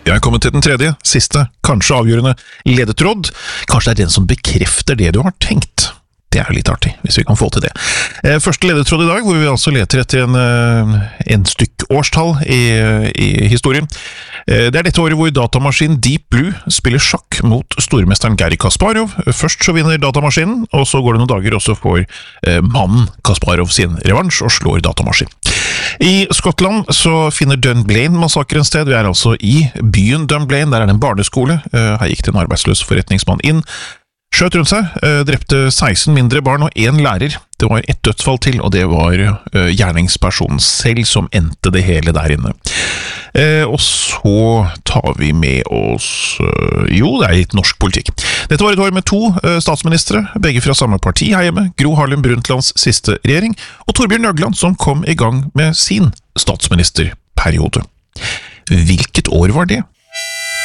Vi er kommet til den tredje, siste, kanskje avgjørende ledetråd. Kanskje det er den som bekrefter det du har tenkt. Det er jo litt artig, hvis vi kan få til det. Første ledetråd i dag, hvor vi altså leter etter en stykk årstall i historien. Det er dette året hvor datamaskinen Deep Blue spiller sjakk mot stormesteren Garry Kasparov. Først så vinner datamaskinen, og så går det noen dager, og så får mannen Kasparov sin revansj og slår datamaskinen. I Skottland så finner Dunblane-massakren sted. Vi er altså i byen Dunblane, der er det en barneskole. Her gikk det en arbeidsløs forretningsmann inn, skjøt rundt seg, drepte 16 mindre barn og 1 lærer. Det var et dødsfall til, og det var gjerningspersonen selv som endte det hele der inne. Og så tar vi med oss, det er litt norsk politikk. Dette var et år med 2 statsministre, begge fra samme parti her hjemme, Gro Harlem Brundtlands siste regjering, og Torbjørn Jagland som kom i gang med sin statsministerperiode. Hvilket år var det?